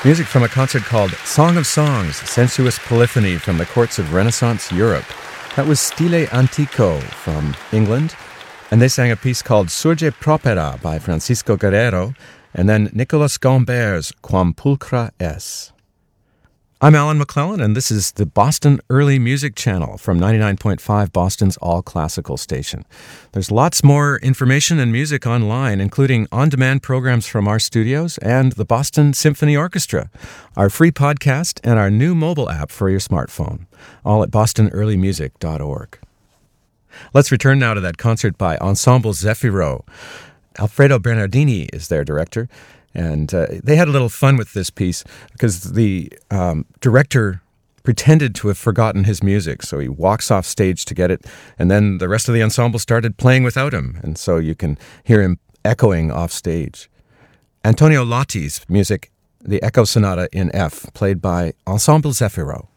Music from a concert called Song of Songs, Sensuous Polyphony from the courts of Renaissance Europe. That was Stile Antico from England, and they sang a piece called Surge Propera by Francisco Guerrero, and then Nicolas Gambert's Quam Pulchra Es. I'm Alan McClellan, and this is the Boston Early Music Channel from 99.5 Boston's all-classical station. There's lots more information and music online, including on-demand programs from our studios and the Boston Symphony Orchestra, our free podcast, and our new mobile app for your smartphone, all at bostonearlymusic.org. Let's return now to that concert by Ensemble Zefiro. Alfredo Bernardini is their director. And they had a little fun with this piece because the director pretended to have forgotten his music. So he walks off stage to get it, and then the rest of the ensemble started playing without him. And so you can hear him echoing off stage. Antonio Lotti's music, the Echo Sonata in F, played by Ensemble Zefiro.